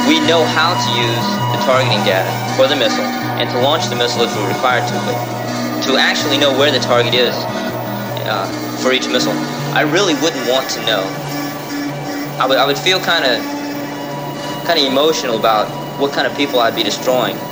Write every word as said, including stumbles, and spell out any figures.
we know how to use the targeting data for the missile and to launch the missile if we're required to, but to actually know where the target is uh, for each missile, I really wouldn't want to know. I would, I would feel kind of kind of emotional about what kind of people I'd be destroying.